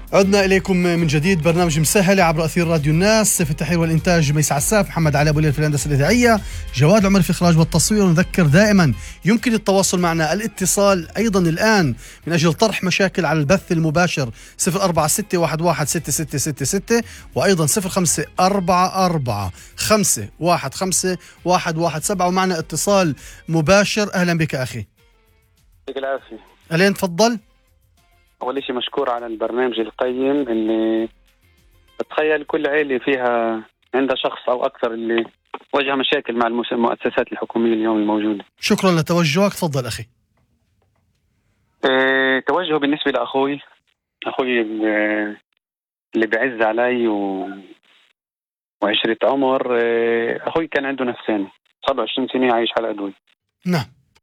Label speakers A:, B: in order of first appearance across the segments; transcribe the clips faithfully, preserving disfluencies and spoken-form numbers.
A: عدنا إليكم من جديد، برنامج مسهل عبر أثير راديو الناس. في التحرير والإنتاج ميس عساف، محمد علي أبو ليل في الهندسة الإذاعية، جواد العمر في الإخراج والتصوير. ونذكر دائما يمكن التواصل معنا، الاتصال أيضا الآن من أجل طرح مشاكل على البث المباشر صفر أربعة ستة واحد واحد ستة ستة ستة ستة، وأيضا صفر خمسة أربعة أربعة خمسة واحد خمسة واحد واحد سبعة. ومعنا اتصال مباشر. أهلا بك أخي.
B: يعطيك العافية.
A: أهلين، تفضل.
B: أول شيء مشكور على البرنامج القيم، اللي بتخيل كل عائلة فيها عندها شخص أو أكثر اللي واجه مشاكل مع المؤسسات الحكومية اليوم الموجودة.
A: شكرا لتوجهك، تفضل أخي.
B: اه توجهه بالنسبة لأخوي أخوي اللي بعز علي و... وعشرة عمر. اه أخوي كان عنده نفساني، صار له عشرين سنة عايش على أدوية.
A: نعم.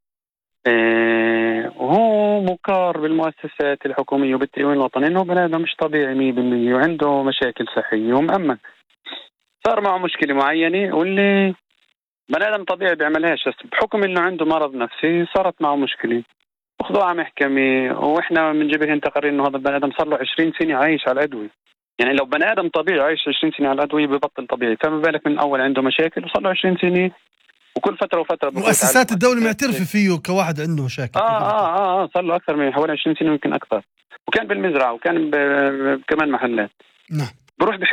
B: اه وهو مقار بالمؤسسات الحكومية وبالتأمين الوطني إنه بني آدم مش طبيعي مية بالمية وعنده مشاكل صحية ومأمن. صار معه مشكلة معينة واللي بني آدم طبيعي بيعملهاش، بس بحكم إنه عنده مرض نفسي صارت معه مشكلة وخذوه على محكمة. وإحنا بنجيبهن تقارير إنه هذا البني آدم صار له عشرين سنة عايش على الأدوية. يعني لو بني آدم طبيعي عايش عشرين سنة على الأدوية ببطل طبيعي، فما بالك من أول عنده مشاكل وصار له عشرين سنة وكل فترة وفترة
A: مؤسسات الدولة معترفة فيه كواحد عنده مشاكل.
B: آه, آه, آه, آه صار له أكثر من حوالي عشرين سنة، يمكن أكثر. وكان بالمزرعة وكان كمان محلات.
A: نعم.
B: بروح